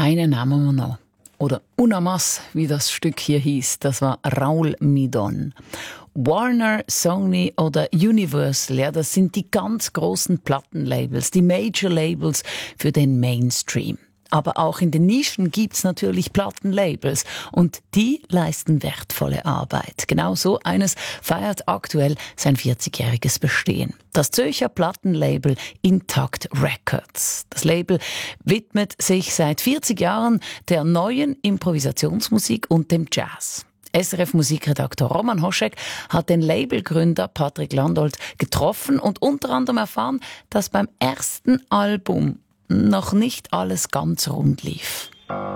Einen haben wir noch. Oder Una Mas, wie das Stück hier hieß. Das war Raul Midon. Warner, Sony oder Universal, ja, das sind die ganz großen Plattenlabels, die Major-Labels für den Mainstream. Aber auch in den Nischen gibt's natürlich Plattenlabels und die leisten wertvolle Arbeit. Genau so eines feiert aktuell sein 40-jähriges Bestehen. Das Zürcher Plattenlabel Intakt Records. Das Label widmet sich seit 40 Jahren der neuen Improvisationsmusik und dem Jazz. SRF-Musikredakteur Roman Hoschek hat den Labelgründer Patrick Landolt getroffen und unter anderem erfahren, dass beim ersten Album noch nicht alles ganz rund lief.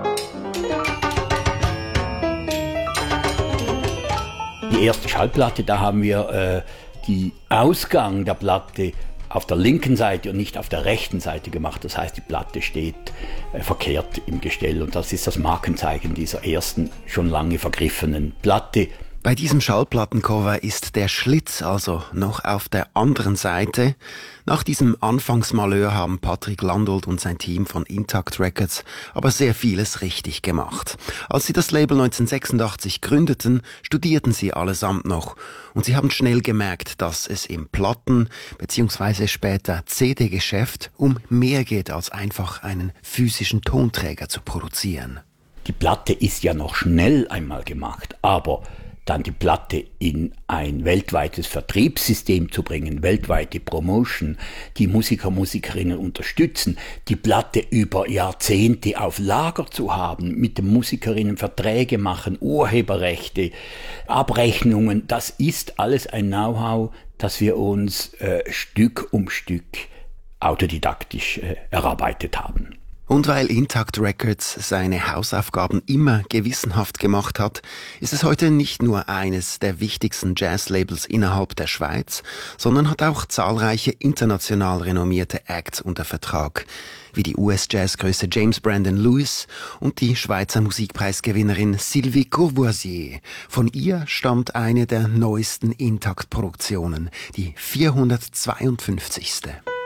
Die erste Schallplatte, da haben wir die Ausgang der Platte auf der linken Seite und nicht auf der rechten Seite gemacht. Das heißt, die Platte steht verkehrt im Gestell und das ist das Markenzeichen dieser ersten, schon lange vergriffenen Platte. Bei diesem Schallplattencover ist der Schlitz also noch auf der anderen Seite. Nach diesem Anfangsmalheur haben Patrick Landolt und sein Team von Intakt Records aber sehr vieles richtig gemacht. Als sie das Label 1986 gründeten, studierten sie allesamt noch. Und sie haben schnell gemerkt, dass es im Platten- bzw. später CD-Geschäft um mehr geht, als einfach einen physischen Tonträger zu produzieren. Die Platte ist ja noch schnell einmal gemacht, aber dann die Platte in ein weltweites Vertriebssystem zu bringen, weltweite Promotion, die Musiker, Musikerinnen unterstützen, die Platte über Jahrzehnte auf Lager zu haben, mit den Musikerinnen Verträge machen, Urheberrechte, Abrechnungen, das ist alles ein Know-how, das wir uns Stück um Stück autodidaktisch erarbeitet haben. Und weil Intakt Records seine Hausaufgaben immer gewissenhaft gemacht hat, ist es heute nicht nur eines der wichtigsten Jazzlabels innerhalb der Schweiz, sondern hat auch zahlreiche international renommierte Acts unter Vertrag, wie die US-Jazzgröße James Brandon Lewis und die Schweizer Musikpreisgewinnerin Sylvie Courvoisier. Von ihr stammt eine der neuesten Intakt-Produktionen, die 452.